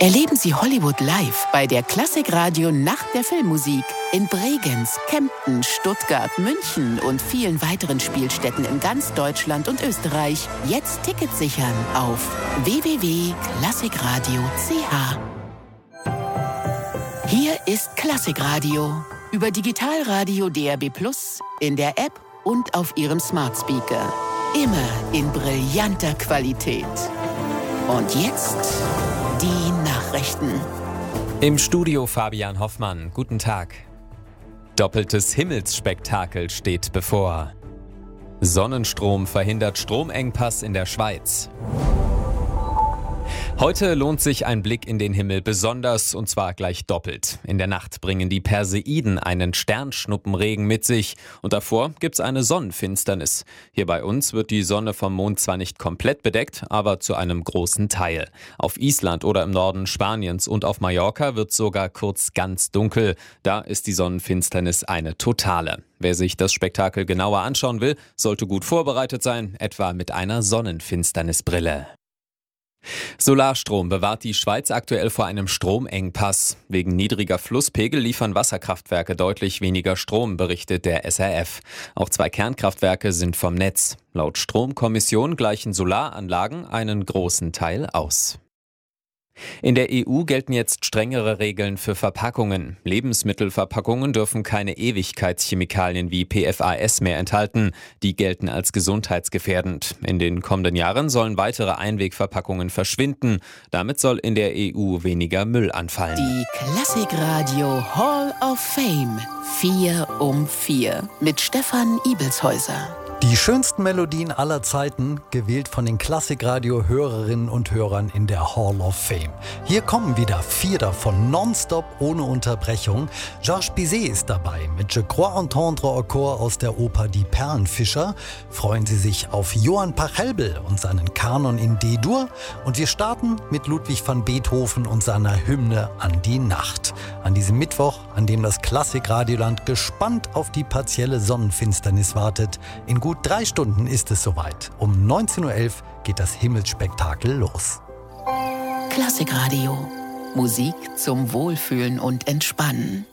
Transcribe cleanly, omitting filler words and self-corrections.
Erleben Sie Hollywood live bei der Klassikradio Nacht der Filmmusik in Bregenz, Kempten, Stuttgart, München und vielen weiteren Spielstätten in ganz Deutschland und Österreich. Jetzt Tickets sichern auf www.klassikradio.ch. Hier ist Klassikradio über Digitalradio DAB+, in der App und auf Ihrem Smart Speaker. Immer in brillanter Qualität. Und jetzt die Nachrichten. Im Studio Fabian Hoffmann. Guten Tag. Doppeltes Himmelsspektakel steht bevor. Sonnenstrom verhindert Stromengpass in der Schweiz. Heute lohnt sich ein Blick in den Himmel besonders, und zwar gleich doppelt. In der Nacht bringen die Perseiden einen Sternschnuppenregen mit sich und davor gibt's eine Sonnenfinsternis. Hier bei uns wird die Sonne vom Mond zwar nicht komplett bedeckt, aber zu einem großen Teil. Auf Island oder im Norden Spaniens und auf Mallorca wird sogar kurz ganz dunkel. Da ist die Sonnenfinsternis eine totale. Wer sich das Spektakel genauer anschauen will, sollte gut vorbereitet sein, etwa mit einer Sonnenfinsternisbrille. Solarstrom bewahrt die Schweiz aktuell vor einem Stromengpass. Wegen niedriger Flusspegel liefern Wasserkraftwerke deutlich weniger Strom, berichtet der SRF. Auch 2 Kernkraftwerke sind vom Netz. Laut Stromkommission gleichen Solaranlagen einen großen Teil aus. In der EU gelten jetzt strengere Regeln für Verpackungen. Lebensmittelverpackungen dürfen keine Ewigkeitschemikalien wie PFAS mehr enthalten. Die gelten als gesundheitsgefährdend. In den kommenden Jahren sollen weitere Einwegverpackungen verschwinden. Damit soll in der EU weniger Müll anfallen. Die Klassikradio Hall of Fame 4 um 4 mit Stefan Ibelshäuser. Die schönsten Melodien aller Zeiten, gewählt von den Klassikradio-Hörerinnen und Hörern in der Hall of Fame. Hier kommen wieder 4 davon, nonstop, ohne Unterbrechung. Georges Bizet ist dabei mit Je crois entendre au Chor aus der Oper Die Perlenfischer. Freuen Sie sich auf Johann Pachelbel und seinen Kanon in D-Dur. Und wir starten mit Ludwig van Beethoven und seiner Hymne an die Nacht. An diesem Mittwoch, an dem das Klassikradioland gespannt auf die partielle Sonnenfinsternis wartet. In gut 3 Stunden ist es soweit. Um 19.11 Uhr geht das Himmelsspektakel los. Klassikradio. Musik zum Wohlfühlen und Entspannen.